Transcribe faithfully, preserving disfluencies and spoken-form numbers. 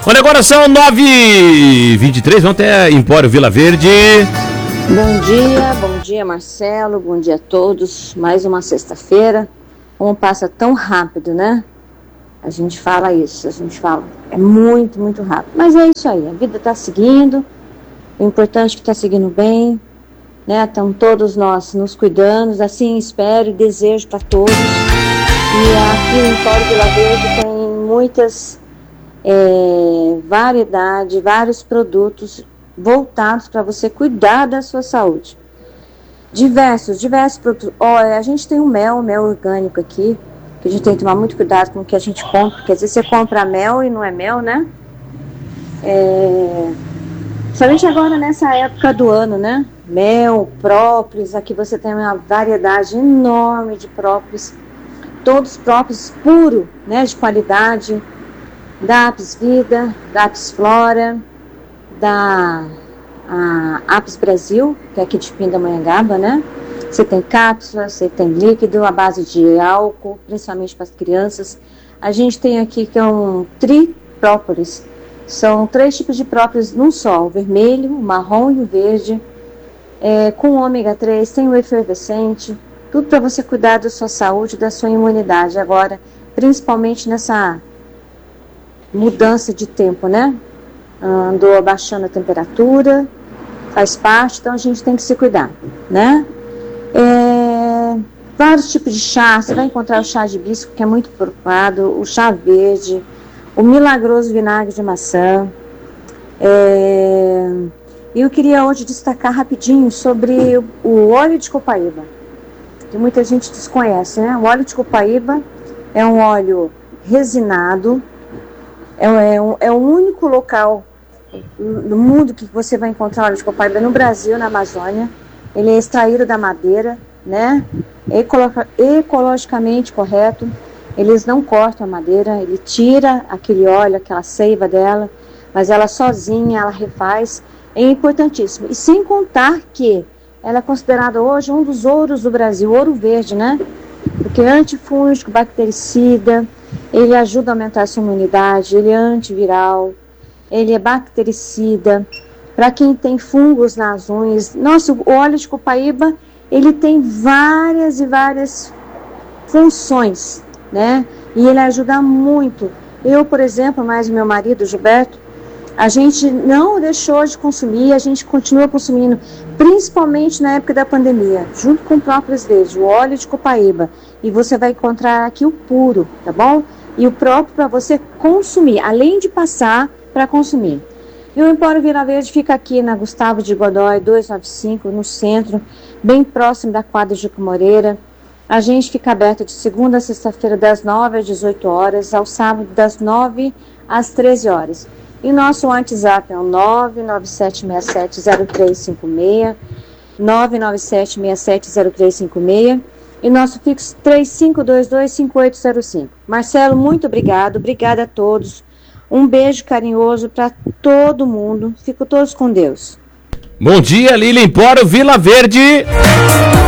Olha, agora são nove e vinte e três, vamos até Empório Vila Verde. Bom dia, bom dia Marcelo, bom dia a todos. Mais uma sexta-feira. Como passa tão rápido, né? A gente fala isso, a gente fala. É muito, muito rápido. Mas é isso aí, a vida está seguindo. O importante é que está seguindo bem, né? Estão todos nós nos cuidando, assim espero e desejo para todos. E aqui no Empório Vila Verde tem muitas é, variedade, vários produtos voltados para você cuidar da sua saúde. Diversos, diversos produtos. Olha, a gente tem o mel, mel orgânico aqui, que a gente tem que tomar muito cuidado com o que a gente compra, porque às vezes você compra mel e não é mel, né? É... Somente agora nessa época do ano, né? Mel, própolis, aqui você tem uma variedade enorme de própolis, todos própolis puro, né? De qualidade, da Apis Vida, da Apis Flora, da a Apis Brasil, que é aqui de Pindamonhangaba, né? Você tem cápsula, você tem líquido, à base de álcool, principalmente para as crianças. A gente tem aqui que é um triprópolis. São três tipos de própolis num só, o vermelho, o marrom e o verde. É, com ômega três, tem o efervescente, tudo para você cuidar da sua saúde, da sua imunidade. Agora, principalmente nessa mudança de tempo, né? Andou abaixando a temperatura, faz parte, então a gente tem que se cuidar, né? É, vários tipos de chá, você vai encontrar o chá de hibisco, que é muito procurado, o chá verde, o milagroso vinagre de maçã. É, eu queria hoje destacar rapidinho sobre o óleo de copaíba, que muita gente desconhece, né? O óleo de copaíba é um óleo resinado, é, é, um, é o único local no mundo que você vai encontrar óleo de copaíba no Brasil, na Amazônia. Ele é extraído da madeira, né? Ecolo- ecologicamente correto. Eles não cortam a madeira, ele tira aquele óleo, aquela seiva dela, mas ela sozinha, ela refaz. É importantíssimo. E sem contar que ela é considerada hoje um dos ouros do Brasil, ouro verde, né? Porque é antifúngico, bactericida, ele ajuda a aumentar a sua imunidade, ele é antiviral, ele é bactericida. Para quem tem fungos nas unhas, nossa, o óleo de copaíba, ele tem várias e várias funções, né? E ele ajuda muito. Eu, por exemplo, mais meu marido, Gilberto, a gente não deixou de consumir, a gente continua consumindo, principalmente na época da pandemia, junto com o própolis verde, o óleo de copaíba. E você vai encontrar aqui o puro, tá bom? E o próprio para você consumir, além de passar para consumir. E o Empório Vila Verde fica aqui na Gustavo de Godoy, duzentos e noventa e cinco, no centro, bem próximo da quadra de Juca Moreira. A gente fica aberto de segunda a sexta-feira, das nove às dezoito horas, ao sábado, das nove às treze horas. E nosso WhatsApp é o nove nove sete seis sete zero três cinco seis, nove nove sete seis sete zero três cinco seis, e nosso fixo três cinco dois dois cinco oito zero cinco. Marcelo, muito obrigado, obrigada a todos. Um beijo carinhoso para todo mundo. Fico todos com Deus. Bom dia, Lili Empório Vila Verde.